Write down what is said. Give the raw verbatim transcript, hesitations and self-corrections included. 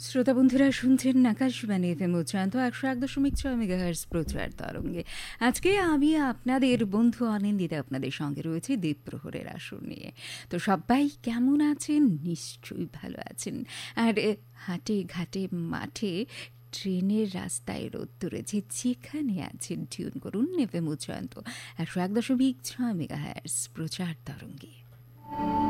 শ্রোতা বন্ধুরা শুনছেন আকাশবাণী এফএম উচ্চান্ত একশো এক দশমিক ছয় মেগাহার্জ প্রচার তরঙ্গে। আজকে আমি আপনাদের বন্ধু অনিন্দিতা আপনাদের সঙ্গে রয়েছে দ্বীপ্রহরের আসর নিয়ে। তো সবাই কেমন আছেন? নিশ্চয়ই ভালো আছেন। আর হাটে ঘাটে মাঠে ট্রেনের রাস্তায় রোদ্দুরেছে, যেখানে আছেন টিউন করুন এফএম উচ্চান্ত একশো এক দশমিক ছয় মেগাহার্জ প্রচার তরঙ্গে।